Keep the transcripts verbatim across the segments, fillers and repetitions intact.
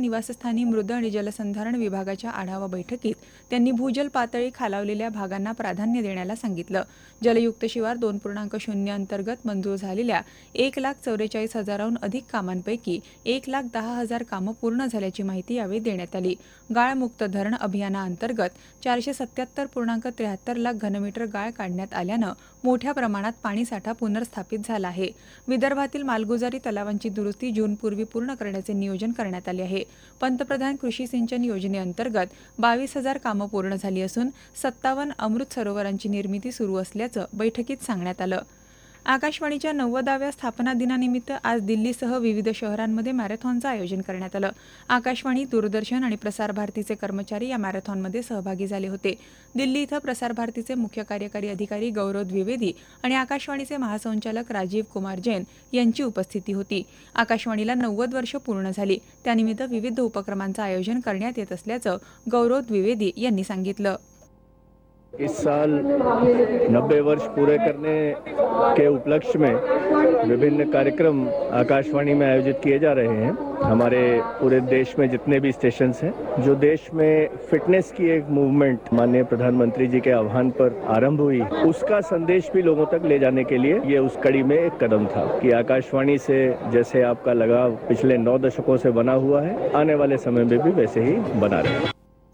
निवासस्थानी मृद आणि जलसंधारण विभागाच्या आढावा बैठकीत त्यांनी भूजल पातळी खालावलेल्या भागांना प्राधान्य देण्याला सांगितलं. जलयुक्त शिवार दोन पूर्णांक शून्य अंतर्गत मंजूर झालेल्या एक लाख चौवेचाळीस हजाराहून अधिक कामांपैकी एक लाख दहा हजार कामं पूर्ण झाल्याची माहिती यावेळी देण्यात आली. गाळमुक्त धरण अभियानाअंतर्गत चारशे सत्याहत्तर पूर्णांक त्र्याहत्तर लाख घनमीटर गाळ काढण्यात आल्यानं मोठ्या प्रमाणात पाणीसाठा पुनर्स्थापित झाला आहे. विदर्भातील मालगुजारी तलावांची दुरुस्ती जूनपूर्वी पूर्ण करण्याचे नियोजन करण्यात आले आहे. पंतप्रधान कृषी सिंचन योजनेअंतर्गत बावीस हजार कामं पूर्ण झाली असून सत्तावन्न अमृत सरोवरांची निर्मिती सुरू असल्याचं बैठकीत सांगण्यात आलं. आकाशवाणीच्या नव्वदाव्या स्थापना दिनानिमित्त आज दिल्लीसह विविध शहरांमध्ये मॅरेथॉनचं आयोजन करण्यात आलं. आकाशवाणी, दूरदर्शन आणि प्रसार भारतीचे कर्मचारी या मॅरेथॉनमध्ये सहभागी झाले होते. दिल्ली इथं प्रसार भारतीचे मुख्य कार्यकारी अधिकारी गौरव द्विवेदी आणि आकाशवाणीचे महासंचालक राजीव कुमार जैन यांची उपस्थिती होती. आकाशवाणीला नव्वद वर्ष पूर्ण झाली, त्यानिमित्त विविध उपक्रमांचं आयोजन करण्यात येत असल्याचं गौरव द्विवेदी यांनी सांगितलं. इस साल नब्बे वर्ष पूरे करने के उपलक्ष्य में विभिन्न कार्यक्रम आकाशवाणी में आयोजित किए जा रहे हैं. हमारे पूरे देश में जितने भी स्टेशंस हैं, जो देश में फिटनेस की एक मूवमेंट माननीय प्रधानमंत्री जी के आह्वान पर आरंभ हुई, उसका संदेश भी लोगों तक ले जाने के लिए ये उस कड़ी में एक कदम था कि आकाशवाणी से जैसे आपका लगाव पिछले नौ दशकों से बना हुआ है, आने वाले समय में भी वैसे ही बना रहे.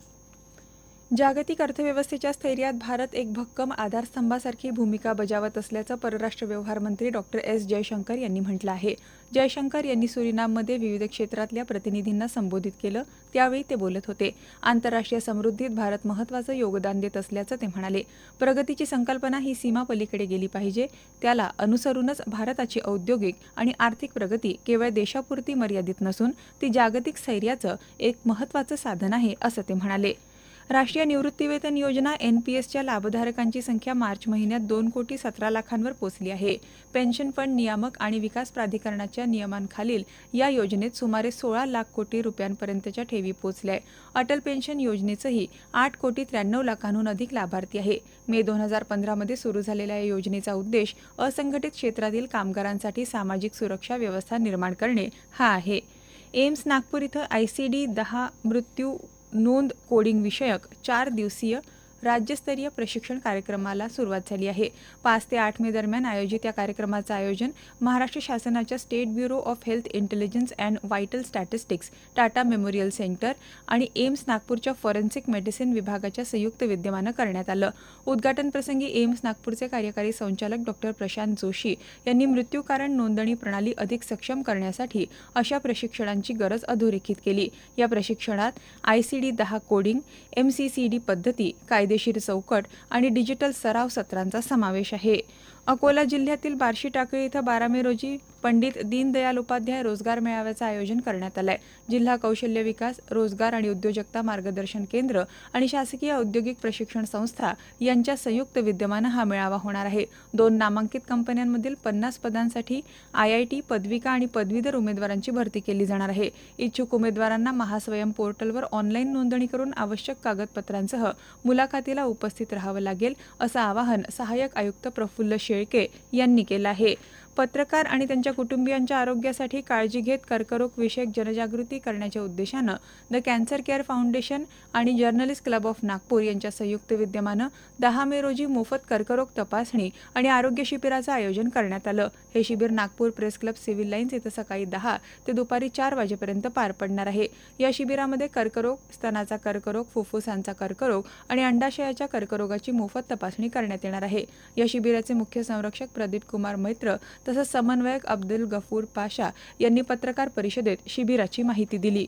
जागतिक अर्थव्यवस्थेच्या स्थैर्यात भारत एक भक्कम आधारस्तंभासारखी भूमिका बजावत असल्याचं परराष्ट्र व्यवहार मंत्री डॉक्टर एस जयशंकर यांनी म्हटलं आहे. जयशंकर यांनी सुरिनाममध्ये विविध क्षेत्रातल्या प्रतिनिधींना संबोधित केलं, त्यावेळी ते बोलत होते. आंतरराष्ट्रीय समृद्धीत भारत महत्त्वाचं योगदान देत असल्याचं ते म्हणाले. प्रगतीची संकल्पना ही सीमा पलीकडे गेली पाहिजे. त्याला अनुसरूनच भारताची औद्योगिक आणि आर्थिक प्रगती केवळ देशापुरती मर्यादित नसून ती जागतिक स्थैर्याचं एक महत्त्वाचं साधन आहे, असं ते म्हणाले. राष्ट्रीय निवृत्तीवेतन योजना एन पी एसच्या लाभधारकांची संख्या मार्च महिन्यात दोन कोटी सतरा लाखांवर पोहोचली आहे. पेन्शन फंड नियामक आणि विकास प्राधिकरणाच्या नियमांखालील या योजनेत सुमारे सोळा लाख कोटी रुपयांपर्यंतच्या ठेवी पोहोचल्या आहे. अटल पेन्शन योजनेचंही आठ कोटी त्र्याण्णव लाखांहून अधिक लाभार्थी आहे. मे दोन हजार पंधरामध्ये सुरू झालेल्या या योजनेचा उद्देश असंघटित क्षेत्रातील कामगारांसाठी सामाजिक सुरक्षा व्यवस्था निर्माण करणे हा आहे. एम्स नागपूर इथं आय सी डी दहा मृत्यू नोंद कोडिंग विषयक चार दिवसीय राज्यस्तरीय प्रशिक्षण कार्यक्रमाला सुरुवात झाली आहे. पाच ते आठ मे दरम्यान आयोजित या कार्यक्रमाचं आयोजन महाराष्ट्र शासनाच्या state bureau of health intelligence and vital statistics, Tata memorial centre आणि एम्स नागपूरच्या फॉरेन्सिक मेडिसिन विभागाच्या संयुक्त विद्यमानं करण्यात आलं. उद्घाटन प्रसंगी एम्स नागपूरचे कार्यकारी संचालक डॉक्टर प्रशांत जोशी यांनी मृत्यूकारण नोंदणी प्रणाली अधिक सक्षम करण्यासाठी अशा प्रशिक्षणांची गरज अधोरेखित केली. या प्रशिक्षणात आय सी डी दहा coding, M C C D पद्धती, कायदेशीर चौकट आणि डिजिटल सराव सत्रांचा समावेश आहे. अकोला जिल्ह्यातील बार्शी टाकळी इथं बारा मे रोजी पंडित दीनदयाल उपाध्याय रोजगार मेळाव्याचं आयोजन करण्यात आलं आहे. जिल्हा कौशल्य विकास, रोजगार आणि उद्योजकता मार्गदर्शन केंद्र आणि शासकीय औद्योगिक प्रशिक्षण संस्था यांच्या संयुक्त विद्यमानं हा मेळावा होणार आहे. दोन नामांकित कंपन्यांमधील पन्नास पदांसाठी आय आय टी, पदविका आणि पदवीधर उमेदवारांची भरती केली जाणार आहे. इच्छुक उमेदवारांना महास्वयं पोर्टलवर ऑनलाईन नोंदणी करून आवश्यक कागदपत्रांसह मुलाखतीला उपस्थित राहावं लागेल, असं आवाहन सहाय्यक आयुक्त प्रफुल्ल शेळके यांनी केलं आहे. पत्रकार आणि त्यांच्या कुटुंबियांच्या आरोग्यासाठी काळजी घेत कर्करोग विषयक जनजागृती करण्याच्या उद्देशानं द कॅन्सर केअर फाउंडेशन आणि जर्नलिस्ट क्लब ऑफ नागपूर यांच्या संयुक्त विद्यमानं दहा मे रोजी मोफत कर्करोग तपासणी आणि आरोग्य शिबिराचं आयोजन करण्यात आलं. हे शिबिर Nagpur press club civil lines इथं सकाळी दहा ते दुपारी चार वाजेपर्यंत पार पडणार आहे. या शिबिरामध्ये कर्करोग, स्तनाचा कर्करोग, फुफ्फुसांचा कर्करोग आणि अंडाशयाच्या कर्करोगाची मोफत तपासणी करण्यात येणार आहे. या शिबिराचे मुख्य संरक्षक प्रदीप कुमार मैत्र तसंच समन्वयक अब्दुल गफूर पाशा यांनी पत्रकार परिषदेत शिबिराची माहिती दिली.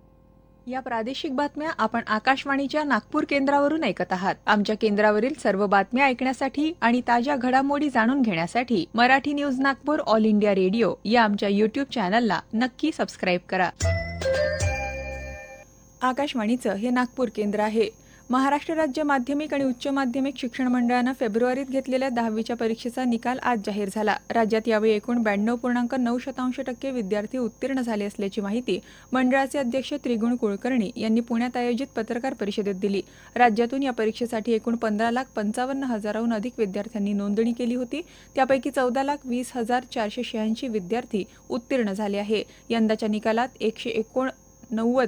या प्रादेशिक बातम्या आपण आकाशवाणीच्या नागपूर केंद्रावरून ऐकत आहात. आमच्या केंद्रावरील सर्व बातम्या ऐकण्यासाठी आणि ताज्या घडामोडी जाणून घेण्यासाठी Marathi news Nagpur all India radio या आमच्या यूट्यूब चॅनलला नक्की सबस्क्राईब करा. आकाशवाणीचं हे नागपूर केंद्र आहे. महाराष्ट्र राज्य माध्यमिक आणि उच्च माध्यमिक शिक्षण मंडळानं फेब्रुवारीत घेतलेल्या दहावीच्या परीक्षेचा निकाल आज जाहीर झाला. राज्यात यावेळी एकूण ब्याण्णव पूर्णांक नऊ शतांश टक्के विद्यार्थी उत्तीर्ण झाले असल्याची माहिती मंडळाचे अध्यक्ष त्रिगुण कुलकर्णी यांनी पुण्यात आयोजित पत्रकार परिषदेत दिली. राज्यातून या परीक्षेसाठी एकूण पंधरा लाख पंचावन्न हजाराहून अधिक विद्यार्थ्यांनी नोंदणी केली होती. त्यापैकी चौदा लाख वीस हजार चारशे शहाऐंशी विद्यार्थी उत्तीर्ण झाले आहे. यंदाच्या निकालात एकशे एकोण नव्वद